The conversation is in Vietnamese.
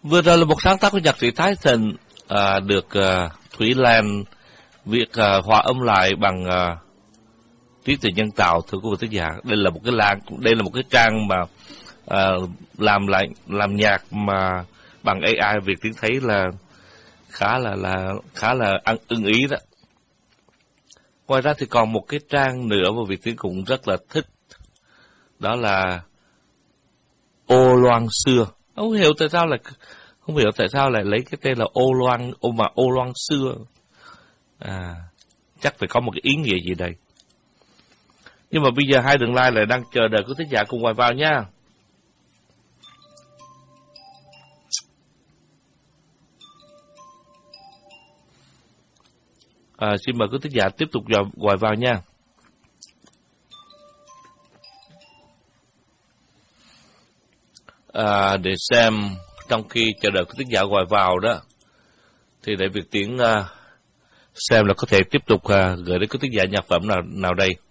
Vừa rồi là một sáng tác của nhạc sĩ Thái Thịnh, được Thúy Lan viết hòa âm lại bằng trí tuệ nhân tạo. Thưa quý vị thính giả, đây là một cái trang mà làm nhạc mà bằng AI. Việc Tiến thấy là khá là ưng ý đó. Ngoài ra thì còn một cái trang nữa mà Việt Tiến cũng rất là thích, đó là Ô Loan Xưa. Không hiểu tại sao lại lấy cái tên là Ô Loan Xưa. Chắc phải có một cái ý nghĩa gì đây. Nhưng mà bây giờ hai đường line lại đang chờ đợi quý thính giả cùng gọi vào nha. Xin mời quý thính giả tiếp tục gọi vào nha. Để xem trong khi chờ đợi quý thính giả gọi vào đó, thì để Việt Tiến xem là có thể tiếp tục gửi đến quý thính giả nhạc phẩm nào đây.